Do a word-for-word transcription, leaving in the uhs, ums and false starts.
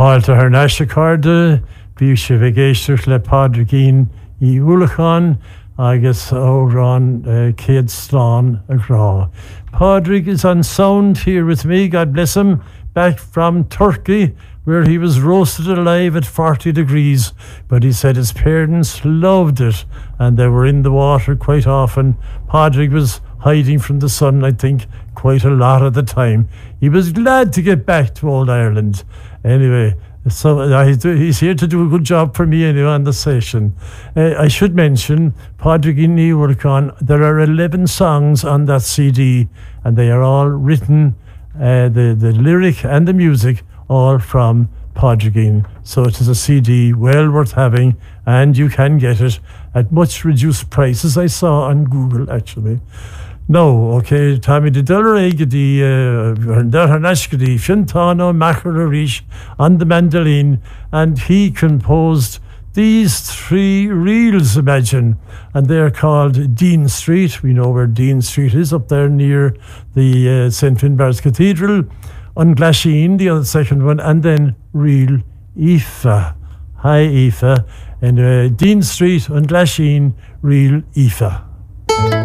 Fáilte ar neise cardde, bhí sé bheith géisteach le Pádraigín í Ullachán agus órán uh, Céad Slán a Grá. Padraig is on sound here with me, God bless him, back from Turkey, where he was roasted alive at forty degrees. But he said his parents loved it, and they were in the water quite often. Padraig was hiding from the sun, I think, quite a lot of the time. He was glad to get back to old Ireland. Anyway, so uh, he's here to do a good job for me anyway on the session. Uh, I should mention, Padraig Ní Ullachán, there are eleven songs on that C D, and they are all written, uh, the, the lyric and the music, all from Padraig. So it is a C D well worth having, and you can get it at much reduced prices, I saw on Google actually. No, okay, Tommy de Dullarigadi, Darhanashkadi, Fintano, Machararish on the mandolin, and he composed these three reels, imagine, and they're called Dean Street. We know where Dean Street is, up there near the uh, Saint Finbarr's Cathedral, on Glasheen, the other second one, and then Reel Aoife. Hi, Aoife. And uh, Dean Street on Glasheen, Reel Aoife.